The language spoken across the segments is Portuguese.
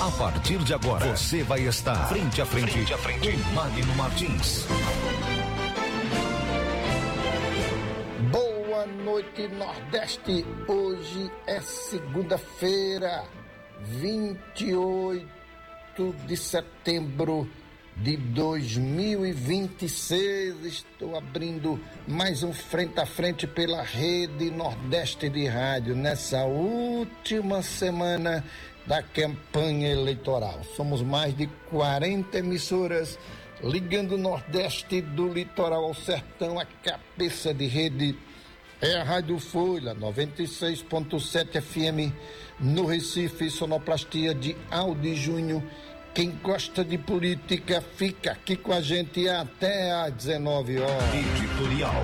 A partir de agora, você vai estar frente a frente com Magno Martins. Boa noite, Nordeste. Hoje é segunda-feira, 28 de setembro de 2026. Estou abrindo mais um Frente a Frente pela Rede Nordeste de Rádio nessa última semana da campanha eleitoral. Somos mais de 40 emissoras ligando o Nordeste do litoral ao sertão. A cabeça de rede é a Rádio Folha 96.7 FM no Recife, sonoplastia de Aldi Júnior. Quem gosta de política fica aqui com a gente até às 19 horas. Editorial.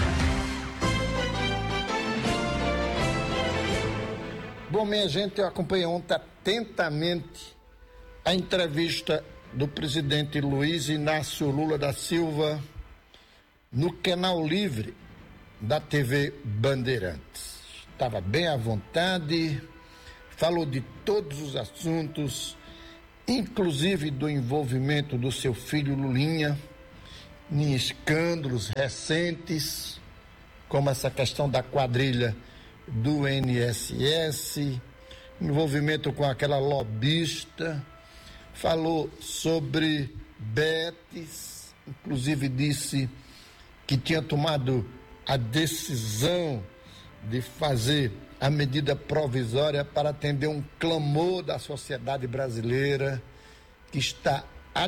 Bom, minha gente, eu acompanhei ontem atentamente a entrevista do presidente Luiz Inácio Lula da Silva no Canal Livre da TV Bandeirantes. Estava bem à vontade, falou de todos os assuntos, inclusive do envolvimento do seu filho Lulinha em escândalos recentes, como essa questão da quadrilha do INSS, envolvimento com aquela lobista, falou sobre Betis, inclusive disse que tinha tomado a decisão de fazer a medida provisória para atender um clamor da sociedade brasileira que está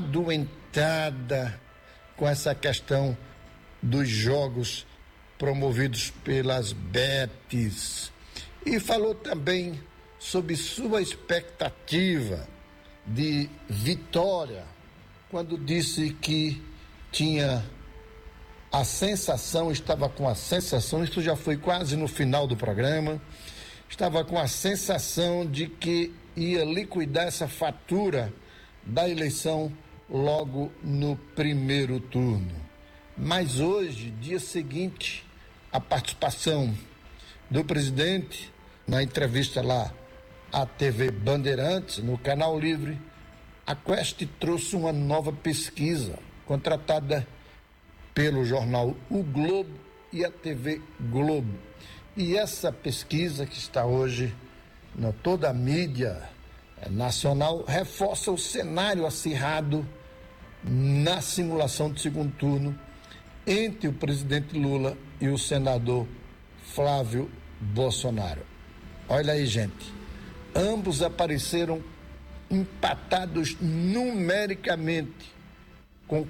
adoentada com essa questão dos jogos promovidos pelas Betis. E falou também sobre sua expectativa de vitória, quando disse que tinha a sensação, estava com a sensação, isso já foi quase no final do programa, estava com a sensação de que ia liquidar essa fatura da eleição logo no primeiro turno. Mas hoje, dia seguinte, a participação do presidente na entrevista lá à TV Bandeirantes, no Canal Livre, a Quest trouxe uma nova pesquisa contratada pelo jornal O Globo e a TV Globo. E essa pesquisa, que está hoje em toda a mídia nacional, reforça o cenário acirrado na simulação de segundo turno entre o presidente Lula e o senador Flávio Bolsonaro. Olha aí, gente, ambos apareceram empatados numericamente com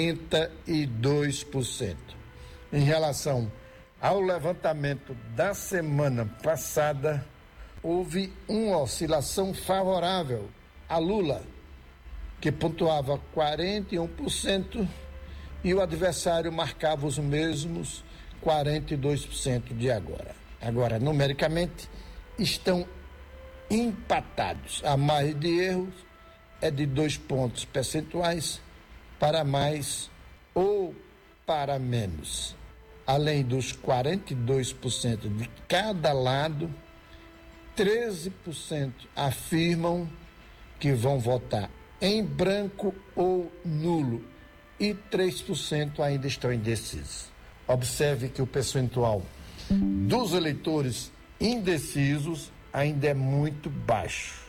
42%. Em relação ao levantamento da semana passada, houve uma oscilação favorável a Lula, que pontuava 41%, e o adversário marcava os mesmos 42% de agora. Agora, numericamente, estão empatados. A margem de erros é de 2 pontos percentuais para mais ou para menos. Além dos 42% de cada lado, 13% afirmam que vão votar em branco ou nulo e 3% ainda estão indecisos. Observe que o percentual dos eleitores indecisos ainda é muito baixo,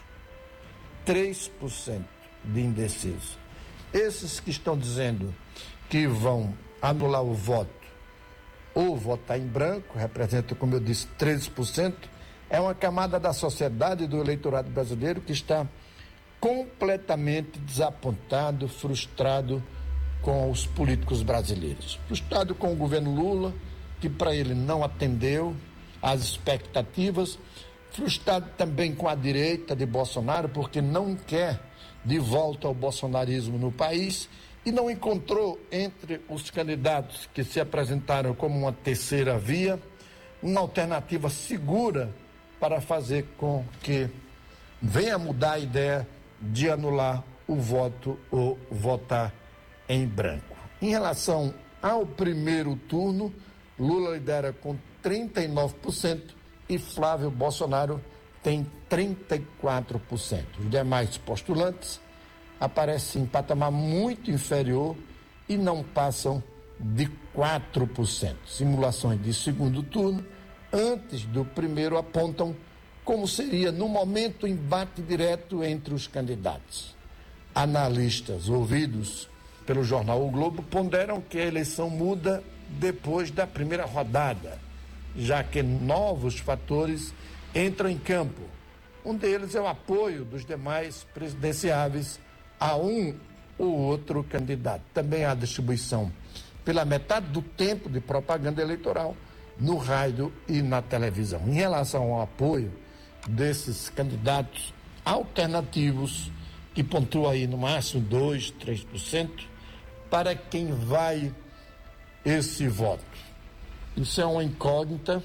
3% de indecisos. Esses que estão dizendo que vão anular o voto ou votar em branco, representa, como eu disse, 13%, é uma camada da sociedade, do eleitorado brasileiro, que está completamente desapontado, frustrado com os políticos brasileiros. Frustrado com o governo Lula, que para ele não atendeu às expectativas. Frustrado também com a direita de Bolsonaro, porque não quer de volta ao bolsonarismo no país e não encontrou entre os candidatos que se apresentaram como uma terceira via uma alternativa segura para fazer com que venha mudar a ideia de anular o voto ou votar em branco. Em relação ao primeiro turno, Lula lidera com 39% e Flávio Bolsonaro tem 34%. Os demais postulantes aparecem em patamar muito inferior e não passam de 4%. Simulações de segundo turno, antes do primeiro, apontam como seria, no momento, o embate direto entre os candidatos. Analistas ouvidos pelo jornal O Globo ponderam que a eleição muda depois da primeira rodada, já que novos fatores entram em campo. Um deles é o apoio dos demais presidenciáveis a um ou outro candidato. Também há distribuição pela metade do tempo de propaganda eleitoral no rádio e na televisão. Em relação ao apoio desses candidatos alternativos, que pontua aí no máximo 2%, 3%, para quem vai esse voto. Isso é uma incógnita.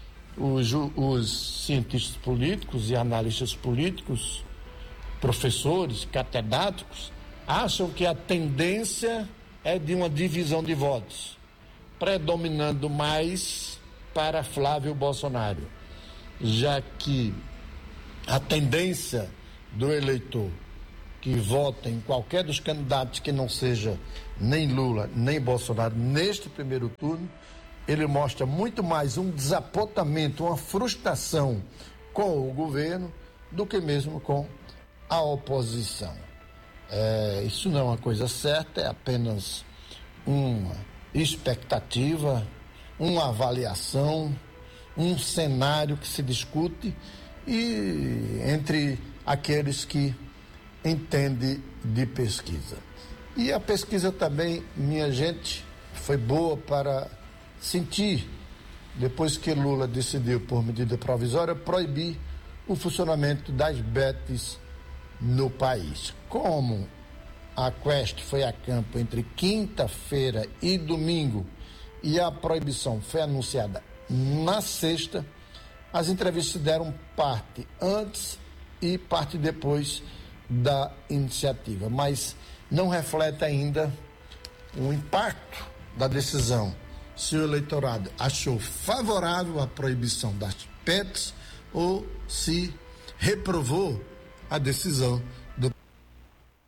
Os cientistas políticos e analistas políticos, professores, catedráticos, acham que a tendência é de uma divisão de votos, predominando mais para Flávio Bolsonaro, já que a tendência do eleitor que vota em qualquer dos candidatos que não seja nem Lula nem Bolsonaro neste primeiro turno, ele mostra muito mais um desapontamento, uma frustração com o governo do que mesmo com a oposição. Isso não é uma coisa certa, é apenas uma expectativa, uma avaliação, um cenário que se discute e entre aqueles que entendem de pesquisa. E a pesquisa também, minha gente, foi boa para sentir, depois que Lula decidiu, por medida provisória, proibir o funcionamento das bets no país. Como a Quest foi a campo entre quinta-feira e domingo e a proibição foi anunciada na sexta, as entrevistas deram parte antes e parte depois da iniciativa, mas não reflete ainda o impacto da decisão, se o eleitorado achou favorável a proibição das bets ou se reprovou a decisão